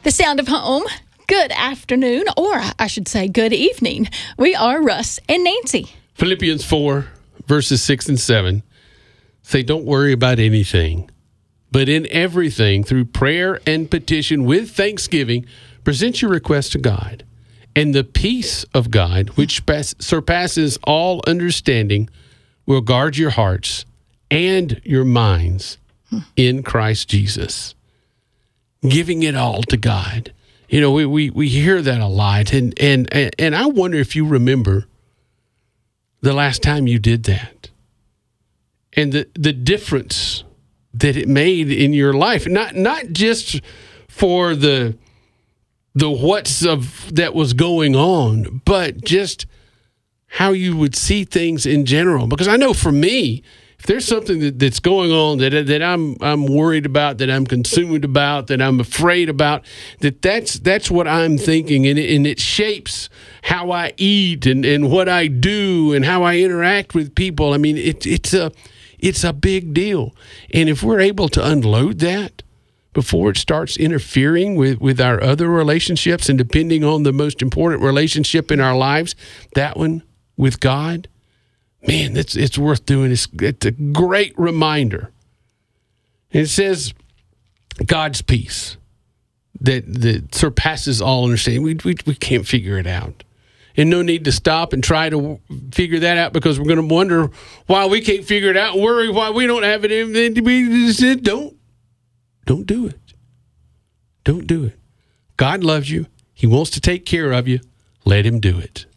The sound of home. Good afternoon, or I should say good evening. We are Russ and Nancy. Philippians 4, verses 6 and 7 say, don't worry about anything, but in everything, through prayer and petition with thanksgiving, present your request to God. And the peace of God, which surpasses all understanding, will guard your hearts and your minds in Christ Jesus. Giving it all to God. You know, we hear that a lot, and I wonder if you remember the last time you did that, and the difference that it made in your life. Not just for the what's of that was going on, but just how you would see things in general. Because I know for me, if there's something that's going on that I'm worried about, that I'm consumed about, that I'm afraid about, that's what I'm thinking, and it shapes how I eat and what I do and how I interact with people. I mean, it's a big deal, and if we're able to unload that before it starts interfering with our other relationships, and depending on the most important relationship in our lives, that one with God. Man, it's worth doing. It's a great reminder. And it says God's peace that surpasses all understanding. We can't figure it out. And no need to stop and try to figure that out, because we're going to wonder why we can't figure it out and worry why we don't have it. We said, don't do it. Don't do it. God loves you. He wants to take care of you. Let him do it.